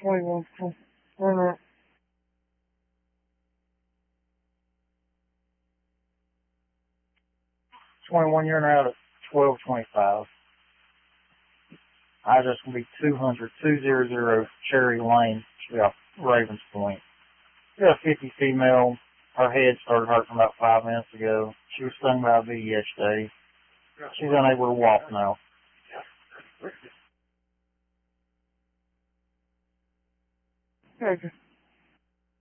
21. Wait a minute. You're in out at 1225. I just gonna be 200 Cherry Lane, off Ravens Point. We got a 50 female. Her head started hurting about 5 minutes ago. She was stung by a bee yesterday. She's unable to walk now. Okay.